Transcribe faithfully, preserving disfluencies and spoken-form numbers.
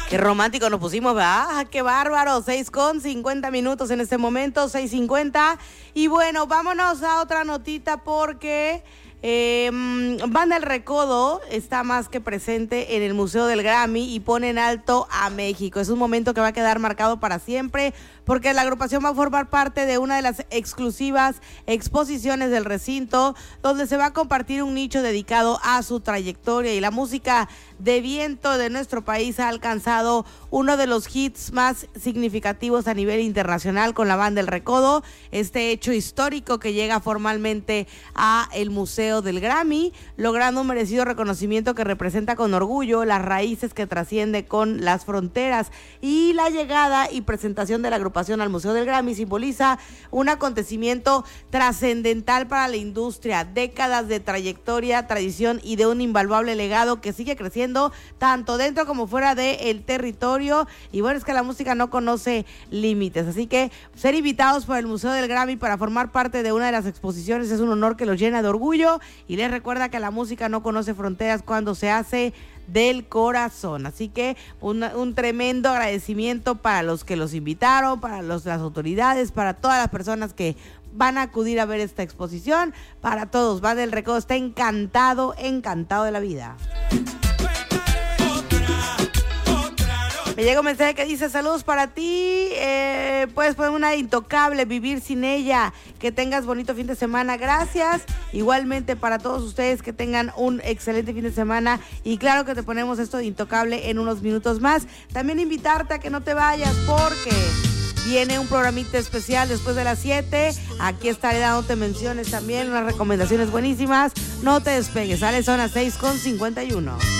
Qué romántico nos pusimos, ¿verdad? Ah, qué bárbaro. seis con cincuenta minutos en este momento, seis cincuenta. Y bueno, vámonos a otra notita porque eh, Banda El Recodo está más que presente en el Museo del Grammy y pone en alto a México. Es un momento que va a quedar marcado para siempre porque la agrupación va a formar parte de una de las exclusivas exposiciones del recinto, donde se va a compartir un nicho dedicado a su trayectoria, y la música de viento de nuestro país ha alcanzado uno de los hits más significativos a nivel internacional con la Banda El Recodo. Este hecho histórico que llega formalmente a el Museo del Grammy, logrando un merecido reconocimiento que representa con orgullo las raíces que trasciende con las fronteras, y la llegada y presentación de la agrupación al Museo del Grammy simboliza un acontecimiento trascendental para la industria, décadas de trayectoria, tradición y de un invaluable legado que sigue creciendo tanto dentro como fuera del territorio. Y bueno, es que la música no conoce límites, así que ser invitados por el Museo del Grammy para formar parte de una de las exposiciones es un honor que los llena de orgullo y les recuerda que la música no conoce fronteras cuando se hace del corazón. Así que un, un tremendo agradecimiento para los que los invitaron, para los, las autoridades, para todas las personas que van a acudir a ver esta exposición. Para todos, Banda El Recodo está encantado, encantado de la vida. Me llega un mensaje que dice: saludos para ti, eh, puedes poner una Intocable, Vivir Sin Ella, que tengas bonito fin de semana, gracias. Igualmente para todos ustedes, que tengan un excelente fin de semana, y claro que te ponemos esto de Intocable en unos minutos más. También invitarte a que no te vayas porque viene un programita especial después de las siete, aquí estaré dándote menciones también, unas recomendaciones buenísimas, no te despegues, sale, son las seis con cincuenta y uno.